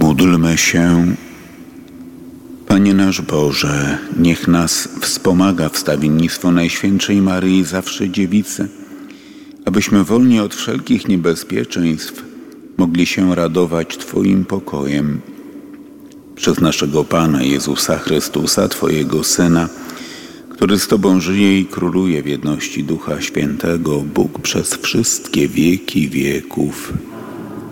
Módlmy się. Panie nasz Boże, niech nas wspomaga wstawiennictwo Najświętszej Maryi Zawsze Dziewicy, abyśmy wolni od wszelkich niebezpieczeństw mogli się radować Twoim pokojem. Przez naszego Pana Jezusa Chrystusa, Twojego Syna, który z Tobą żyje i króluje w jedności Ducha Świętego, Bóg przez wszystkie wieki wieków.